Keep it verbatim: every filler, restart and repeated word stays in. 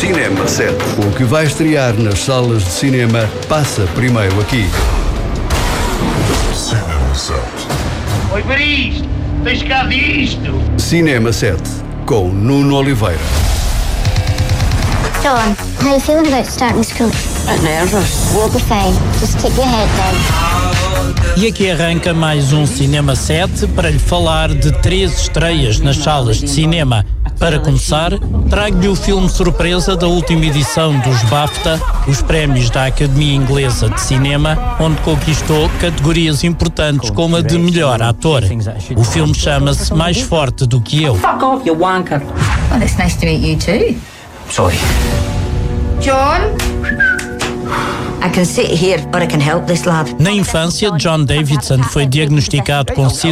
Cinema sete. O que vai estrear nas salas de cinema passa primeiro aqui. Cinema sete. Oi, para isto! Tens cá disto! Cinema sete, com Nuno Oliveira. John, how are you feeling about starting school? I'm nervous. You'll be fine. Just keep your head down. E aqui arranca mais um Cinema sete para lhe falar de três estreias nas salas de cinema. Para começar, trago-lhe o filme surpresa da última edição dos BAFTA, os prémios da Academia Inglesa de Cinema, onde conquistou categorias importantes como a de melhor ator. O filme chama-se Mais Forte do que Eu. Fuck off, you wanker. Well, it's nice to meet you too. Sorry. John? I can sit here or I can help this lad. Na infância, John Davidson foi diagnosticado com síndrome